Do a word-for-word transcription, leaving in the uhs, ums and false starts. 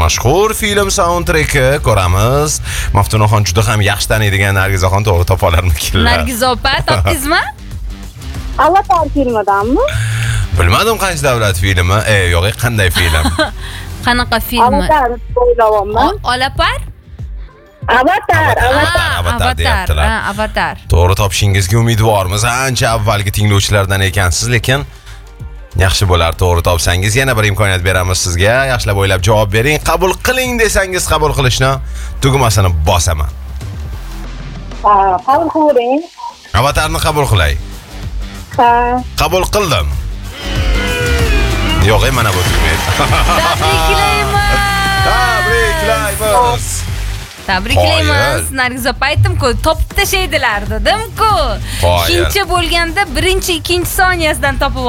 mashhur film soundtreki ko'ramiz. Maftunaxon juda ham yaxshi taniydigan Nargizaxon to'g'ri topa olarmikinlar? Nargiza opa, topdingizmi? Avatar filmidanmi? Bilmadim qaysi davlat filmi. E, yo'q, qanday film? Qanaqa filmi? Avatar o'ylayapman. Olapar? Avatar, Avatar, Avatar deyaptilar. Ha, Avatar. To'g'ri topishingizga umidvormiz. Ancha avvalgi tinglovchilardan ekansiz, lekin yaxshi bo'lar to'g'ri topsangiz. Yana bir imkoniyat beramiz sizga. Yaxshilab o'ylab javob bering. Qabul qiling desangiz qabul qilishni tugmasini bosaman. Ha, qabul qiling. Avatarni qabul qilay. Ha. Qabul qildim. Yo'q, mana bu tugmaydi. Tabriklaymiz. Tabriklaymiz. Tabriklaymiz. Nargiza opa aytdim-ku, topib tashlaydilar dedim-ku. Qoyil. Ikkinchi bo'lganda birinchi, ikkinchi soniyasidan topib